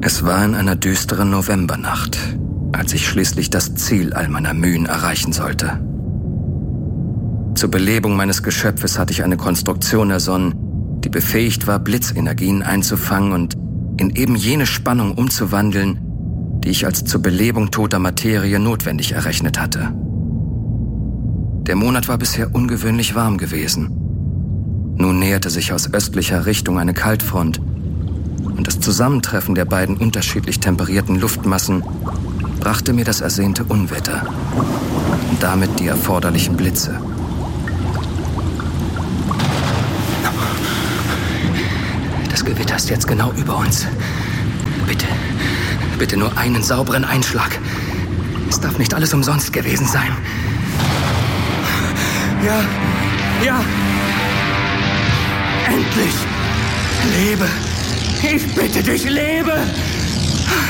Es war in einer düsteren Novembernacht, als ich schließlich das Ziel all meiner Mühen erreichen sollte. Zur Belebung meines Geschöpfes hatte ich eine Konstruktion ersonnen, die befähigt war, Blitzenergien einzufangen und in eben jene Spannung umzuwandeln, die ich als zur Belebung toter Materie notwendig errechnet hatte. Der Monat war bisher ungewöhnlich warm gewesen. Nun näherte sich aus östlicher Richtung eine Kaltfront und das Zusammentreffen der beiden unterschiedlich temperierten Luftmassen brachte mir das ersehnte Unwetter und damit die erforderlichen Blitze. Das Gewitter ist jetzt genau über uns. Bitte nur einen sauberen Einschlag. Es darf nicht alles umsonst gewesen sein. Ja. Endlich. Lebe. Ich bitte dich, lebe.